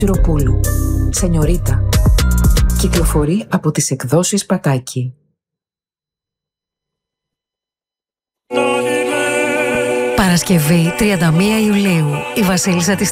Σιροπούλου. Σενιωρίτα. Κυκλοφορεί από τις εκδόσεις Πατάκη. Παρασκευή 31 Ιουλίου. Η βασίλισσα της